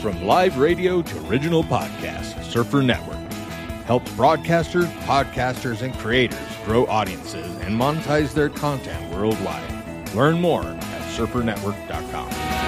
From live radio to original podcasts, Surfer Network helps broadcasters, podcasters, and creators grow audiences and monetize their content worldwide. Learn more at surfernetwork.com.